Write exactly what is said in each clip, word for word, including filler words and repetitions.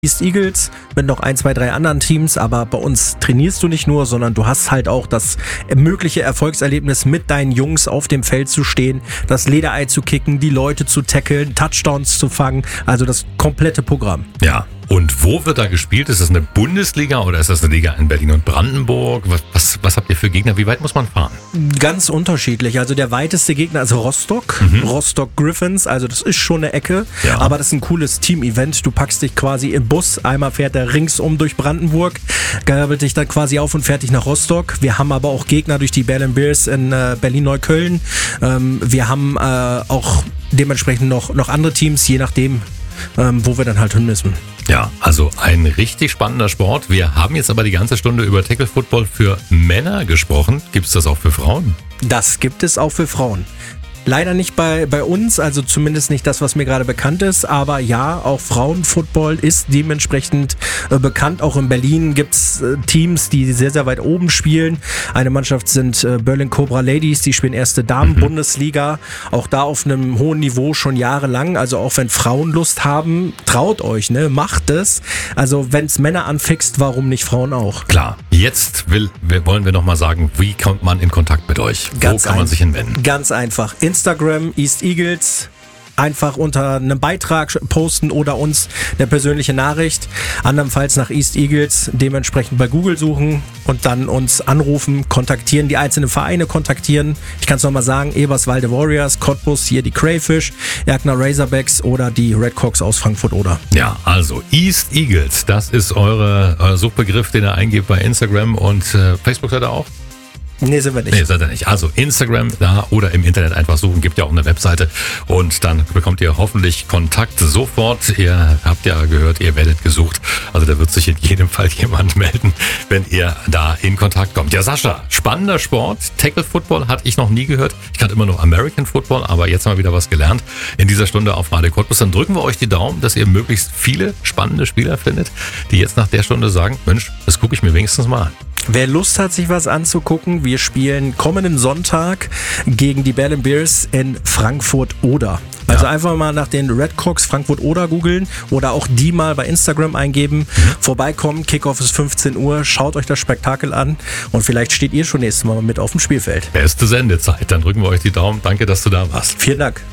East Eagles mit noch ein, zwei, drei anderen Teams, aber bei uns trainierst du nicht nur, sondern du hast halt auch das mögliche Erfolgserlebnis, mit deinen Jungs auf dem Feld zu stehen, das Lederei zu kicken, die Leute zu tackeln, Touchdowns zu fangen, also das komplette Programm. Ja. Und wo wird da gespielt? Ist das eine Bundesliga oder ist das eine Liga in Berlin und Brandenburg? Was, was, was habt ihr für Gegner? Wie weit muss man fahren? Ganz unterschiedlich. Also der weiteste Gegner ist Rostock. Mhm. Rostock Griffins. Also das ist schon eine Ecke. Ja. Aber das ist ein cooles Team-Event. Du packst dich quasi im Bus. Einmal fährt er ringsum durch Brandenburg, gabelt dich dann quasi auf und fährt dich nach Rostock. Wir haben aber auch Gegner durch die Berlin Bears in äh, Berlin-Neukölln. Ähm, wir haben äh, auch dementsprechend noch, noch andere Teams, je nachdem, ähm, wo wir dann halt hin müssen. Ja, also ein richtig spannender Sport. Wir haben jetzt aber die ganze Stunde über Tackle Football für Männer gesprochen. Gibt es das auch für Frauen? Das gibt es auch für Frauen. Leider nicht bei, bei uns, also zumindest nicht das, was mir gerade bekannt ist, aber ja, auch Frauenfootball ist dementsprechend äh, bekannt. Auch in Berlin gibt es äh, Teams, die sehr, sehr weit oben spielen. Eine Mannschaft sind äh, Berlin Cobra Ladies, die spielen erste Damen-Bundesliga, auch da auf einem hohen Niveau schon jahrelang. Also auch wenn Frauen Lust haben, traut euch, ne, macht es. Also wenn es Männer anfixt, warum nicht Frauen auch? Klar, jetzt will, wollen wir nochmal sagen, wie kommt man in Kontakt mit euch? Ganz Wo kann man sich hinwenden? Ganz einfach. Instagram, East Eagles, einfach unter einem Beitrag posten oder uns eine persönliche Nachricht. Andernfalls nach East Eagles dementsprechend bei Google suchen und dann uns anrufen, kontaktieren, die einzelnen Vereine kontaktieren. Ich kann es nochmal sagen, Eberswalde Warriors, Cottbus, hier die Crayfish, Erkner Razorbacks oder die Redcocks aus Frankfurt-Oder. Ja, also East Eagles, das ist eure, euer Suchbegriff, den ihr eingebt bei Instagram und äh, Facebook seid ihr auch? Nee, sind wir nicht. Nee, seid ihr nicht. Also Instagram da oder im Internet einfach suchen, gibt ja auch eine Webseite und dann bekommt ihr hoffentlich Kontakt sofort. Ihr habt ja gehört, ihr werdet gesucht. Also da wird sich in jedem Fall jemand melden, wenn ihr da in Kontakt kommt. Ja, Sascha, spannender Sport. Tackle Football hatte ich noch nie gehört. Ich kannte immer nur American Football, aber jetzt haben wir wieder was gelernt in dieser Stunde auf Radio Cottbus. Dann drücken wir euch die Daumen, dass ihr möglichst viele spannende Spieler findet, die jetzt nach der Stunde sagen, Mensch, das gucke ich mir wenigstens mal an. Wer Lust hat, sich was anzugucken, wir spielen kommenden Sonntag gegen die Berlin Bears in Frankfurt-Oder. Also ja. Einfach mal nach den Redcocks Frankfurt-Oder googeln oder auch die mal bei Instagram eingeben. Mhm. Vorbeikommen, Kickoff ist fünfzehn Uhr, schaut euch das Spektakel an und vielleicht steht ihr schon nächstes Mal mit auf dem Spielfeld. Beste Sendezeit, dann drücken wir euch die Daumen. Danke, dass du da warst. Vielen Dank.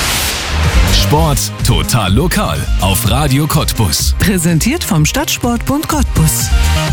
Sport total lokal auf Radio Cottbus. Präsentiert vom Stadtsportbund Cottbus.